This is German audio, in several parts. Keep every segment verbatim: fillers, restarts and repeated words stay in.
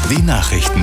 Die Nachrichten.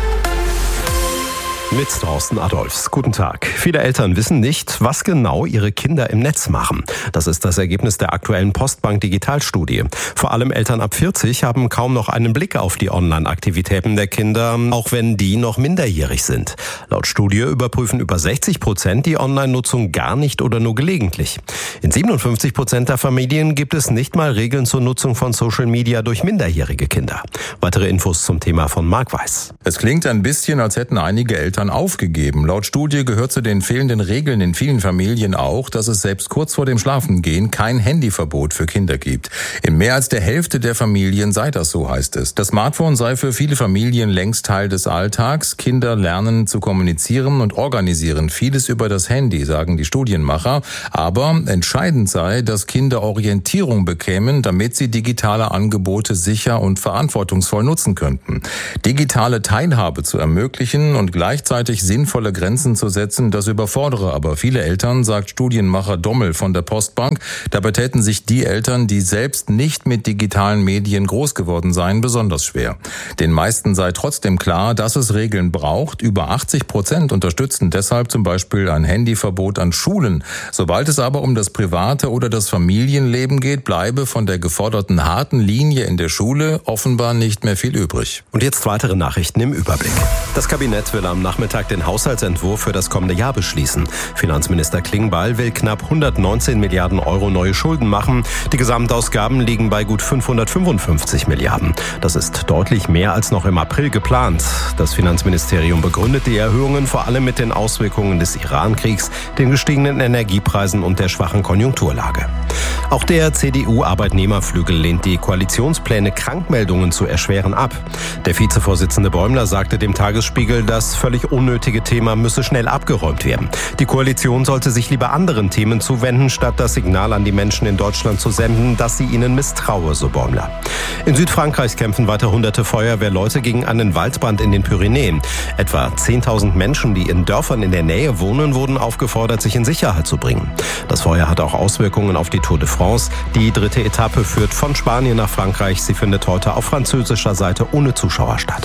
Mit Thorsten Adolphs. Guten Tag. Viele Eltern wissen nicht, was genau ihre Kinder im Netz machen. Das ist das Ergebnis der aktuellen Postbank Digitalstudie. Vor allem Eltern ab vierzig haben kaum noch einen Blick auf die Online-Aktivitäten der Kinder, auch wenn die noch minderjährig sind. Laut Studie überprüfen über sechzig Prozent die Online-Nutzung gar nicht oder nur gelegentlich. In siebenundfünfzig Prozent der Familien gibt es nicht mal Regeln zur Nutzung von Social Media durch minderjährige Kinder. Weitere Infos zum Thema von Marc Weiß. Es klingt ein bisschen, als hätten einige Eltern aufgegeben. Laut Studie gehört zu den fehlenden Regeln in vielen Familien auch, dass es selbst kurz vor dem Schlafengehen kein Handyverbot für Kinder gibt. In mehr als der Hälfte der Familien sei das so, heißt es. Das Smartphone sei für viele Familien längst Teil des Alltags. Kinder lernen zu kommunizieren und organisieren vieles über das Handy, sagen die Studienmacher. Aber entscheidend sei, dass Kinder Orientierung bekämen, damit sie digitale Angebote sicher und verantwortungsvoll nutzen könnten. Digitale Teilhabe zu ermöglichen und gleichzeitig sinnvolle Grenzen zu setzen, das überfordere aber viele Eltern, sagt Studienmacher Dommel von der Postbank. Dabei täten sich die Eltern, die selbst nicht mit digitalen Medien groß geworden seien, besonders schwer. Den meisten sei trotzdem klar, dass es Regeln braucht. Über achtzig Prozent unterstützen deshalb zum Beispiel ein Handyverbot an Schulen. Sobald es aber um das private oder das Familienleben geht, bleibe von der geforderten harten Linie in der Schule offenbar nicht mehr viel übrig. Und jetzt weitere Nachrichten im Überblick. Das Kabinett will am Nachmittag den Haushaltsentwurf für das kommende Jahr beschließen. Finanzminister Klingbeil will knapp hundertneunzehn Milliarden Euro neue Schulden machen. Die Gesamtausgaben liegen bei gut fünfhundertfünfundfünfzig Milliarden. Das ist deutlich mehr als noch im April geplant. Das Finanzministerium begründet die Erhöhungen vor allem mit den Auswirkungen des Iran-Kriegs, den gestiegenen Energiepreisen und der schwachen Konjunkturlage. Auch der C D U-Arbeitnehmerflügel lehnt die Koalitionspläne, Krankmeldungen zu erschweren, ab. Der Vizevorsitzende Bäumler sagte dem Tagesspiegel, das völlig unnötige Thema müsse schnell abgeräumt werden. Die Koalition sollte sich lieber anderen Themen zuwenden, statt das Signal an die Menschen in Deutschland zu senden, dass sie ihnen misstraue, so Bäumler. In Südfrankreich kämpfen weiter hunderte Feuerwehrleute gegen einen Waldbrand in den Pyrenäen. Etwa zehntausend Menschen, die in Dörfern in der Nähe wohnen, wurden aufgefordert, sich in Sicherheit zu bringen. Das Feuer hat auch Auswirkungen auf die Tour de France. Die dritte Etappe führt von Spanien nach Frankreich. Sie findet heute auf französischer Seite ohne Zuschauer statt.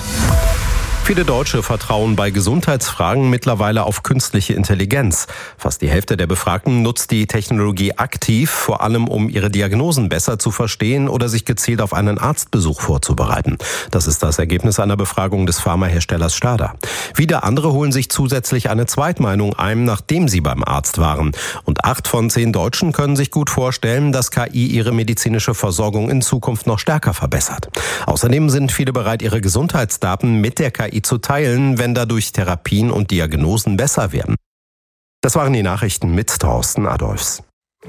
Viele Deutsche vertrauen bei Gesundheitsfragen mittlerweile auf künstliche Intelligenz. Fast die Hälfte der Befragten nutzt die Technologie aktiv, vor allem um ihre Diagnosen besser zu verstehen oder sich gezielt auf einen Arztbesuch vorzubereiten. Das ist das Ergebnis einer Befragung des Pharmaherstellers Stada. Wieder andere holen sich zusätzlich eine Zweitmeinung ein, nachdem sie beim Arzt waren. Und acht von zehn Deutschen können sich gut vorstellen, dass K I ihre medizinische Versorgung in Zukunft noch stärker verbessert. Außerdem sind viele bereit, ihre Gesundheitsdaten mit der K I zu teilen, wenn dadurch Therapien und Diagnosen besser werden. Das waren die Nachrichten mit Thorsten Adolphs.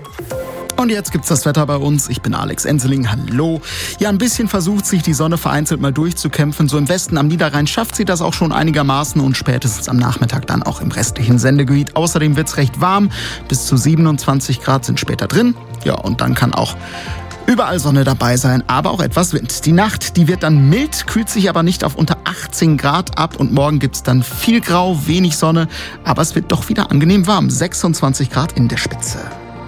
Und jetzt gibt's das Wetter bei uns. Ich bin Alex Enseling. Hallo. Ja, ein bisschen versucht sich die Sonne vereinzelt mal durchzukämpfen. So im Westen am Niederrhein schafft sie das auch schon einigermaßen und spätestens am Nachmittag dann auch im restlichen Sendegebiet. Außerdem wird's recht warm. Bis zu siebenundzwanzig Grad sind später drin. Ja, und dann kann auch überall Sonne dabei sein, aber auch etwas Wind. Die Nacht, die wird dann mild, kühlt sich aber nicht auf unter achtzehn Grad ab und morgen gibt's dann viel Grau, wenig Sonne, aber es wird doch wieder angenehm warm, sechsundzwanzig Grad in der Spitze.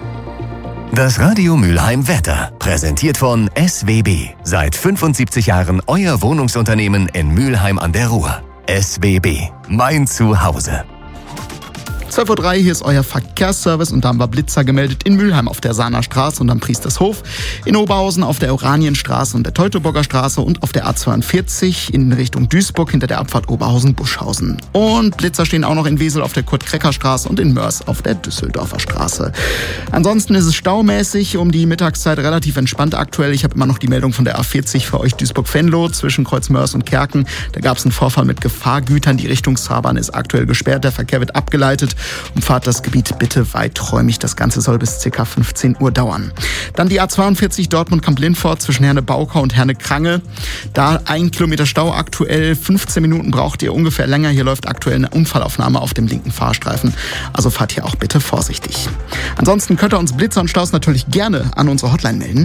Das Radio Mülheim Wetter, präsentiert von S W B. Seit fünfundsiebzig Jahren euer Wohnungsunternehmen in Mülheim an der Ruhr. S W B, mein Zuhause. zwölf Uhr drei, hier ist euer Verkehrsservice und da haben wir Blitzer gemeldet in Mülheim auf der Sahner Straße und am Priestershof, in Oberhausen auf der Oranienstraße und der Teutoburger Straße und auf der A zweiundvierzig in Richtung Duisburg hinter der Abfahrt Oberhausen-Buschhausen. Und Blitzer stehen auch noch in Wesel auf der Kurt-Krecker-Straße und in Mörs auf der Düsseldorfer Straße. Ansonsten ist es staumäßig um die Mittagszeit relativ entspannt aktuell. Ich habe immer noch die Meldung von der A vierzig für euch Duisburg-Venlo zwischen Kreuz Mörs und Kerken. Da gab es einen Vorfall mit Gefahrgütern. Die Richtungsfahrbahn ist aktuell gesperrt. Der Verkehr wird abgeleitet. Umfahrt das Gebiet bitte weiträumig. Das Ganze soll bis ca. fünfzehn Uhr dauern. Dann die A zweiundvierzig Dortmund-Kamp-Lindfort zwischen Herne-Baukau und Herne-Krange. Da ein Kilometer Stau aktuell. fünfzehn Minuten braucht ihr ungefähr länger. Hier läuft aktuell eine Unfallaufnahme auf dem linken Fahrstreifen. Also fahrt hier auch bitte vorsichtig. Ansonsten könnt ihr uns Blitzer und Staus natürlich gerne an unsere Hotline melden.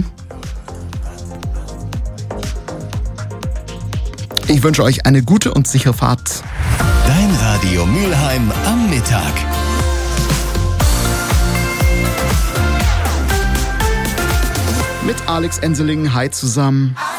Ich wünsche euch eine gute und sichere Fahrt. Dein Radio Mülheim am Mittag. Mit Alex Enseling. Hi zusammen.